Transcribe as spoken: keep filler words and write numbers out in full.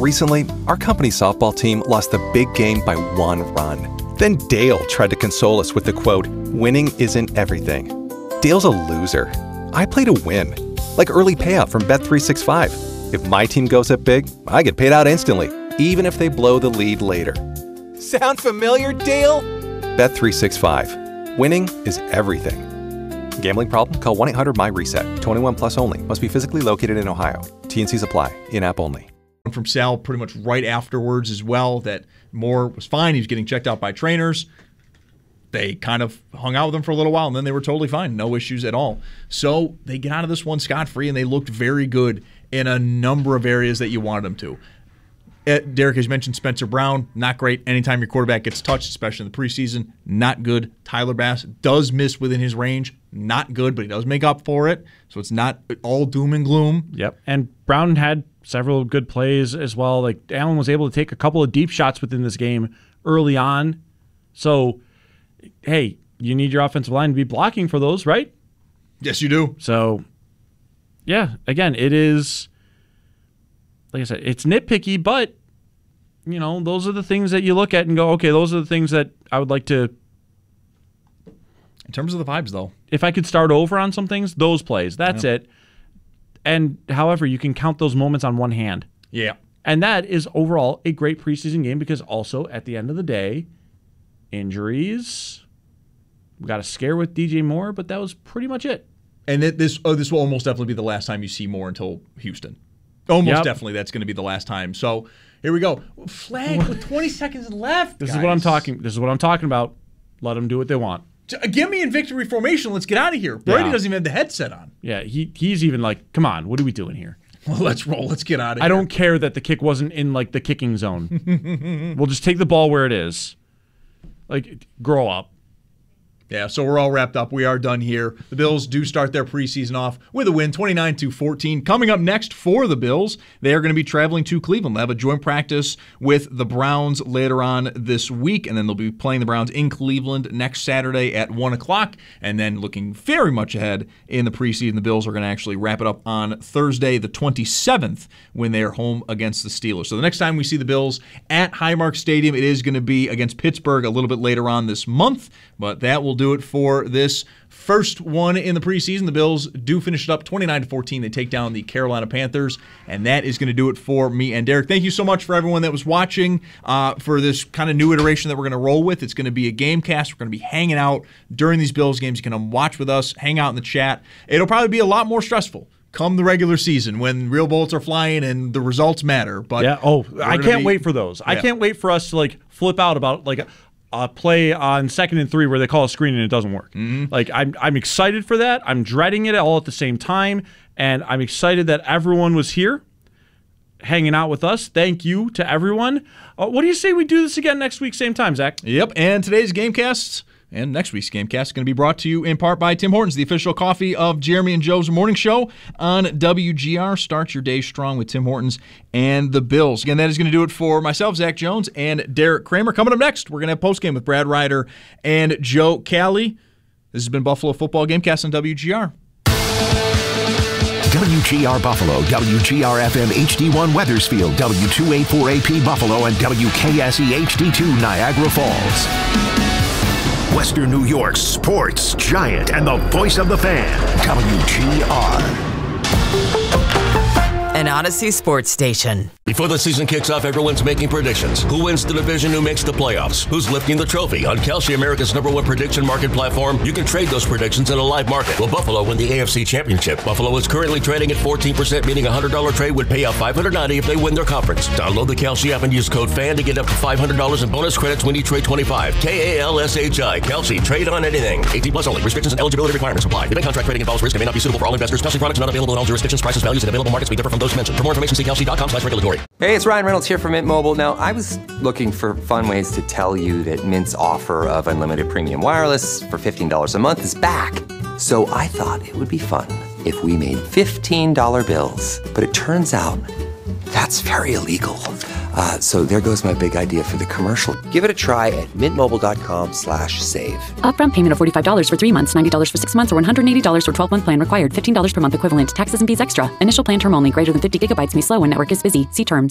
Recently, our company's softball team lost the big game by one run. Then Dale tried to console us with the quote, "Winning isn't everything." Dale's a loser. I play to win. Like early payout from Bet three sixty-five. If my team goes up big, I get paid out instantly, even if they blow the lead later. Sound familiar, Dale? Bet three sixty-five. Winning is everything. Gambling problem? Call one eight hundred M Y reset. twenty-one plus only. Must be physically located in Ohio. T and Cs apply. In-app only. From Sal pretty much right afterwards as well that Moore was fine. He was getting checked out by trainers. They kind of hung out with him for a little while, and then they were totally fine. No issues at all. So they get out of this one scot-free, and they looked very good in a number of areas that you wanted them to. Uh, Derek has mentioned Spencer Brown, not great. Anytime your quarterback gets touched, especially in the preseason, not good. Tyler Bass does miss within his range, not good, but he does make up for it. So it's not all doom and gloom. Yep, and Brown had several good plays as well. Like Allen was able to take a couple of deep shots within this game early on. So, hey, you need your offensive line to be blocking for those, right? Yes, you do. So, yeah, again, it is, like I said, it's nitpicky, but, you know, those are the things that you look at and go, okay, those are the things that I would like to. In terms of the vibes, though. If I could start over on some things, those plays, that's yeah. it. And, however, you can count those moments on one hand. Yeah. And that is overall a great preseason game because also, at the end of the day, injuries. We got a scare with D J Moore, but that was pretty much it. And it, this oh, this will almost definitely be the last time you see Moore until Houston. Almost yep. definitely that's going to be the last time. So here we go. Flag with twenty seconds left. This guys. is what I'm talking. This is what I'm talking about. Let them do what they want. Get me in victory formation. Let's get out of here. Brady yeah. doesn't even have the headset on. Yeah, he he's even like, come on, what are we doing here? Well, let's roll. Let's get out of here. I don't care that the kick wasn't in like the kicking zone. We'll just take the ball where it is. Like, grow up. Yeah, so we're all wrapped up. We are done here. The Bills do start their preseason off with a win, twenty-nine to fourteen. Coming up next for the Bills, they are going to be traveling to Cleveland. They'll have a joint practice with the Browns later on this week, and then they'll be playing the Browns in Cleveland next Saturday at one o'clock. And then looking very much ahead in the preseason, the Bills are going to actually wrap it up on Thursday, the twenty-seventh, when they are home against the Steelers. So the next time we see the Bills at Highmark Stadium, it is going to be against Pittsburgh a little bit later on this month, but that will do it for this first one in the preseason. The Bills do finish it up twenty-nine to fourteen. They take down the Carolina Panthers, and that is going to do it for me and Derek. Thank you so much for everyone that was watching uh, for this kind of new iteration that we're going to roll with. It's going to be a game cast. We're going to be hanging out during these Bills games. You can um, watch with us, hang out in the chat. It'll probably be a lot more stressful come the regular season when real bullets are flying and the results matter. But yeah, oh, I can't be, wait for those. Yeah. I can't wait for us to like flip out about like a play on second and three where they call a screen and it doesn't work. Mm-hmm. Like I'm I'm excited for that. I'm dreading it all at the same time, and I'm excited that everyone was here hanging out with us. Thank you to everyone. Uh, what do you say we do this again next week, same time, Zach? Yep, and today's Gamecast and next week's Gamecast is going to be brought to you in part by Tim Hortons, the official coffee of Jeremy and Joe's Morning Show on W G R. Start your day strong with Tim Hortons and the Bills. Again, that is going to do it for myself, Zach Jones, and Derek Kramer. Coming up next, we're going to have postgame with Brad Ryder and Joe Cali. This has been Buffalo Football Gamecast on W G R. W G R Buffalo, W G R F M H D one Weathersfield, W two eighty-four A P Buffalo, and W K S E H D two Niagara Falls. Western New York's sports giant and the voice of the fan, W G R. An Odyssey sports station. Before the season kicks off, everyone's making predictions. Who wins the division? Who makes the playoffs? Who's lifting the trophy? On Kalshi, America's number one prediction market platform, you can trade those predictions in a live market. Will Buffalo win the A F C Championship? Buffalo is currently trading at fourteen percent, meaning a one hundred dollars trade would pay out five hundred ninety dollars if they win their conference. Download the Kalshi app and use code FAN to get up to five hundred dollars in bonus credits when you trade twenty-five. K A L S H I. Kalshi. Trade on anything. eighteen plus only. Restrictions and eligibility requirements apply. Event contract trading involves risk and may not be suitable for all investors. Kalshi products are not available in all jurisdictions. Prices, values, and available markets may differ from those mentioned. For more information, see kalshi dot com slash regulatory. Hey, it's Ryan Reynolds here from Mint Mobile. Now, I was looking for fun ways to tell you that Mint's offer of unlimited premium wireless for fifteen dollars a month is back. So I thought it would be fun if we made fifteen dollar bills. But it turns out that's very illegal. Uh, so there goes my big idea for the commercial. Give it a try at mintmobile.com slash save. Upfront payment of forty-five dollars for three months, ninety dollars for six months, or one hundred eighty dollars for twelve-month plan required. fifteen dollars per month equivalent. Taxes and fees extra. Initial plan term only. Greater than fifty gigabytes may slow when network is busy. See terms.